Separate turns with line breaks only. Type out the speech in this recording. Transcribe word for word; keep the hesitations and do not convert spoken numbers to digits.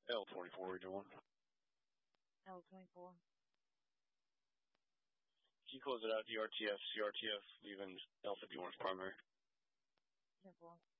L twenty-four, we're doing.
L twenty-four.
Can you close it out, D R T F, C R T F, leaving L fifty-one as primary?
ten four.